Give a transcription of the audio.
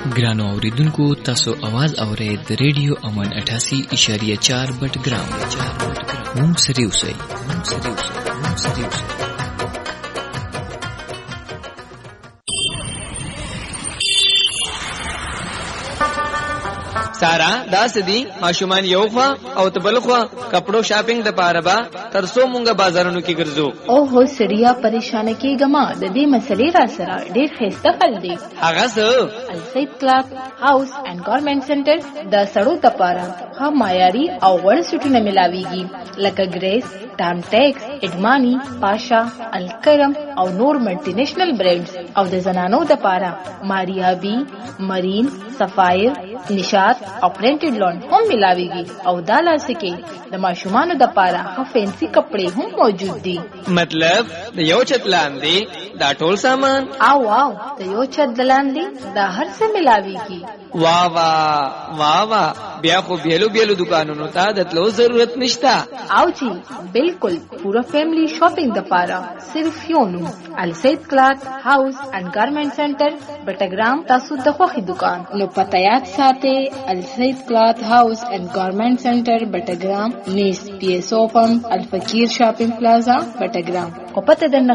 ګرانو اوریدونکو تاسو आवाज اورئ د ریډیو امن 88.4 بټګرام موږ سره اوسئ. سارا دا سدي ماشومان یو خوا او تبل خوا کپڑو شاپینګ د پاره با ترسو مونږه بازارونو کې ګرځو. او هو سړیا پریشان کېګما د دې مسلې را سره ډېر خسته حل دی. هغه څه السید کلاث هاوس اینڈ گارمنټ سنټر د سړو د پاره ها معیاري او وړ سټونه ملاويږي لکه ګریس، ټام ټیکس، اډمانی، پاشا، الکرم او نور ملټي نېشنل برانډز او د زنانو د پاره ماریا بی، مرین، سفایر، نشاط او پرینټډ لون هم ملاويږي او دا لاسکه د ماشومان د پاره ها فینسی کپڑے هم موجود دي. مطلب د یو چت لاندې دا ټول سامان او د یو چت لاندې دا هر څه ملاويږي. واہ واہ واہ واہ بیا خو بیلو دکانونو ته د تلو ضرورت نشتا. او جی بالکل پورا فیملی شاپینګ د پاره صرف یو نوم السید کلاث هاوس اینڈ گارمنټ سنټر بټګرام. تاسو د خوخي دکان نو پته یاد ساتئ السید کلاث هاوس اینڈ گارمنټ سنټر بټګرام، نیس پی ایس او پمپ، الفقیر شاپینګ پلازا بټګرام. او پته د